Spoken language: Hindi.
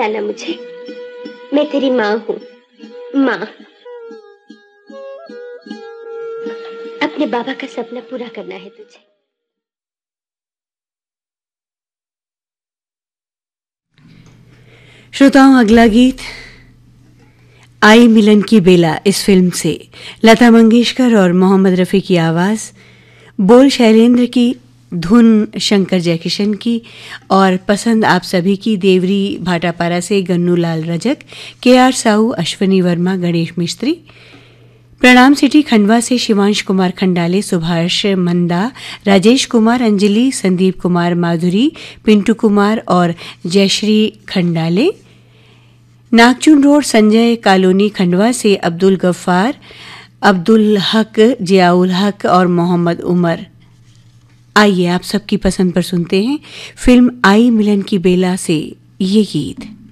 जाना मुझे, मैं तेरी माँ हूँ। माँ, अपने बाबा का सपना पूरा करना है तुझे। श्रोताओं, अगला गीत आई मिलन की बेला इस फिल्म से लता मंगेशकर और मोहम्मद रफ़ी की आवाज़, बोल शैलेंद्र की, धुन शंकर जयकिशन की और पसंद आप सभी की देवरी भाटापारा से गन्नू लाल रजक, के.आर. साहू, अश्वनी वर्मा, गणेश मिस्त्री, प्रणाम सिटी खंडवा से शिवांश कुमार खंडाले, सुभाष मंदा, राजेश कुमार, अंजलि, संदीप कुमार, माधुरी, पिंटू कुमार और जयश्री खंडाले, नागचुन रोड संजय कॉलोनी खंडवा से अब्दुल गफ्फार, अब्दुल हक, जियाउल हक और मोहम्मद उमर। आइए आप सबकी पसंद पर सुनते हैं फिल्म आई मिलन की बेला से ये गीत।